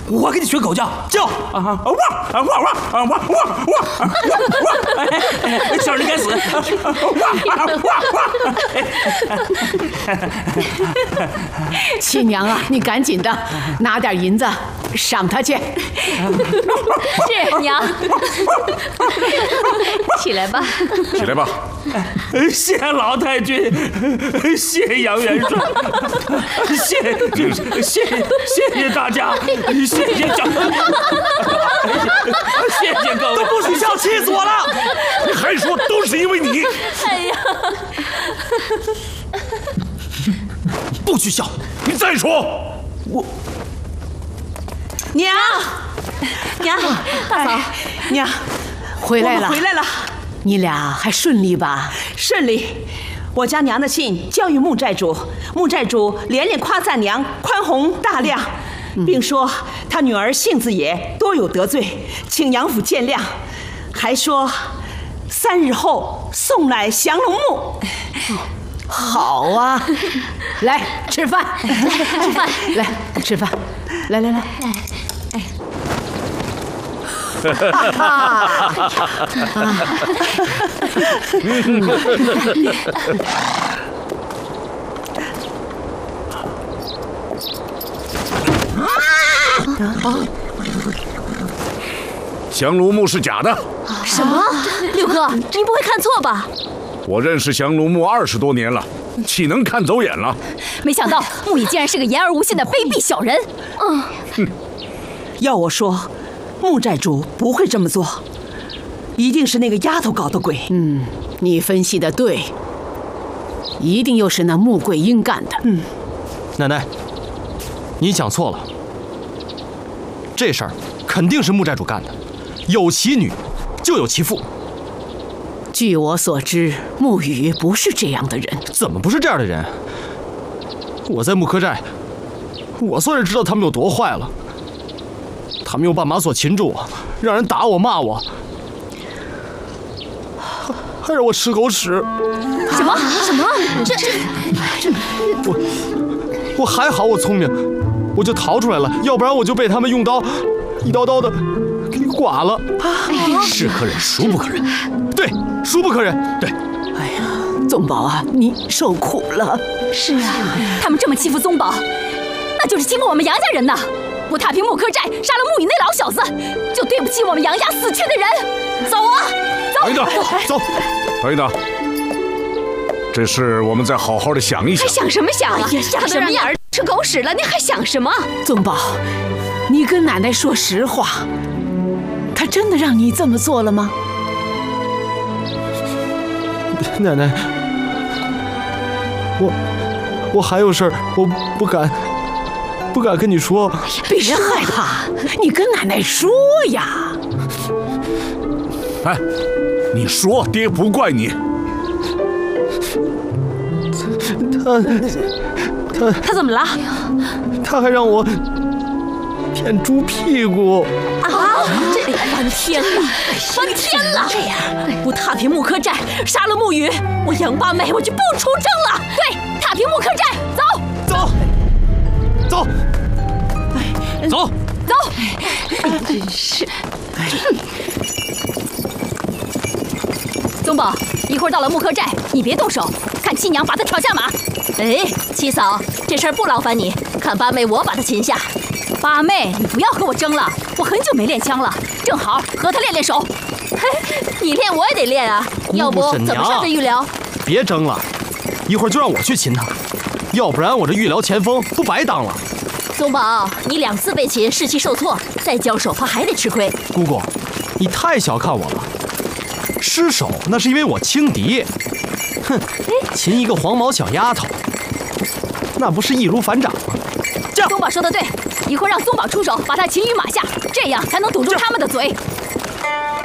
我给你学狗叫，叫汪汪汪汪汪汪汪汪！小人该死！汪汪汪！ 亲娘啊，你赶紧的拿点银子赏他去。 是娘，起来吧， 起来吧。 谢老太君，谢杨元帅，谢谢大家，谢谢长官，谢谢各位。 都不许笑，气死我了！ 你还说都是因为你？ 哎呀， 不许笑！ 你再说， 娘，大嫂，娘， 回来了， 回来了， 你俩还顺利吧？ 顺利。我将娘的信交与穆寨主，穆寨主连连夸赞娘宽宏大量，并说他女儿性子野，多有得罪，请杨府见谅，还说3日后送来降龙木。 好啊，来吃饭， 吃饭， 来吃饭，来。 降龙木是假的。 什么？六哥，您不会看错吧？ 我认识降龙木20多年了，岂能看走眼了？ 没想到木乙竟然是个言而无信的卑鄙小人。 要我说，穆寨主不会这么做，一定是那个丫头搞的鬼。 你分析的对，一定又是那穆桂英干的。 奶奶，你想错了，这事儿肯定是穆寨主干的，有其女就有其父。 据我所知，穆雨不是这样的人。 怎么不是这样的人？我在木柯寨，我算是知道他们有多坏了。他们用绊马索擒住我，让人打我骂我，还让我吃狗屎。 什么？ 我还好，我聪明，我就逃出来了，要不然我就被他们用刀一刀刀的给剐了。 是可忍，孰不可忍？ 对，孰不可忍。对。 哎呀，宗宝啊，你受苦了。 是啊，他们这么欺负宗宝，那就是欺负我们杨家人呐！不踏平木柯寨，杀了穆雨那老小子，就对不起我们杨家死去的人。走啊，走！ 等一等，走，等一等，这事我们再好好的想一想。 还想什么想啊？想什么呀？吃狗屎了，你还想什么？ 宗宝，你跟奶奶说实话，她真的让你这么做了吗？ 奶奶，我还有事儿，我不敢跟你说。 别害怕，你跟奶奶说呀。 哎，你说，爹不怪你。 他怎么了？ 他还让我舔猪屁股。 啊！这翻天了，翻天了！这样，不踏平木柯寨，杀了穆雨，我杨八妹我就不出征了。对，踏平木柯寨，走。真是。宗宝，一会儿到了木柯寨，你别动手，看七娘把他闯下马。哎，七嫂，这事儿不劳烦你，看八妹我把他擒下。八妹，你不要和我争了，我很久没练枪了，正好和他练练手。嘿，你练我也得练啊，要不怎么上这御寮？ 别争了，一会儿就让我去擒他，要不然我这御寮前锋不白当了。 宗宝，你2次被擒，士气受挫，再交手怕还得吃亏。 姑姑，你太小看我了，失手那是因为我轻敌。哼，擒一个黄毛小丫头，那不是易如反掌吗？ 宗宝说的对，一会儿让宗宝出手把他擒于马下，这样才能堵住他们的嘴。